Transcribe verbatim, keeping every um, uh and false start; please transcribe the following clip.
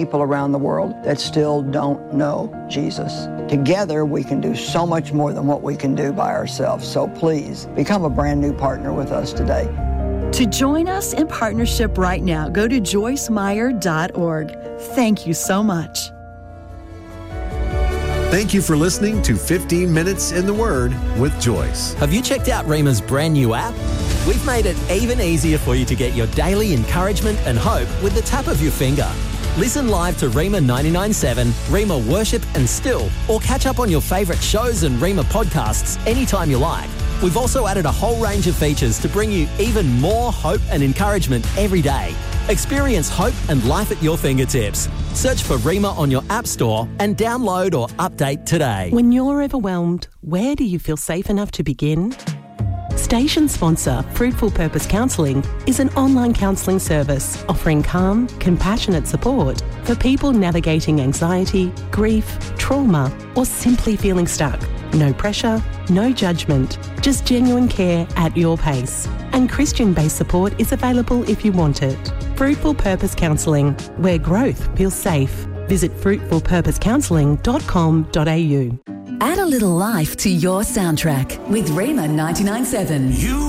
people around the world that still don't know Jesus. Together, we can do so much more than what we can do by ourselves. So please, become a brand new partner with us today. To join us in partnership right now, go to joyce meyer dot org. Thank you so much. Thank you for listening to fifteen minutes in the Word with Joyce. Have you checked out Rhema's brand new app? We've made it even easier for you to get your daily encouragement and hope with the tap of your finger. Listen live to Rhema ninety-nine point seven, Rhema Worship and Still, or catch up on your favourite shows and Rhema podcasts anytime you like. We've also added a whole range of features to bring you even more hope and encouragement every day. Experience hope and life at your fingertips. Search for Rhema on your app store and download or update today. When you're overwhelmed, where do you feel safe enough to begin? Station sponsor Fruitful Purpose Counselling is an online counselling service offering calm, compassionate support for people navigating anxiety, grief, trauma, or simply feeling stuck. No pressure, no judgment, just genuine care at your pace. And Christian-based support is available if you want it. Fruitful Purpose Counselling, where growth feels safe. Visit fruitful purpose counselling dot com dot a u. Add a little life to your soundtrack with Rhema ninety-nine point seven. You